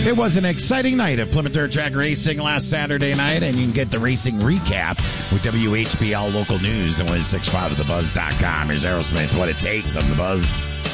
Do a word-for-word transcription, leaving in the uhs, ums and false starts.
It was an exciting night at Plymouth Dirt Track Racing last Saturday night, and you can get the racing recap with W H B L Local News and one six five of the buzz dot com. Here's Aerosmith, What It Takes on The Buzz.